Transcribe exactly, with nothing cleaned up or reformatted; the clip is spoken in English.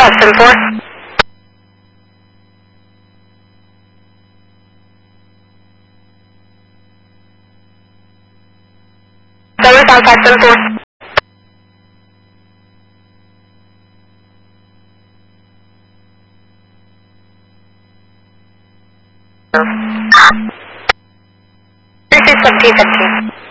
five seven four. Seven five five seven four. Three six seventeen seventeen.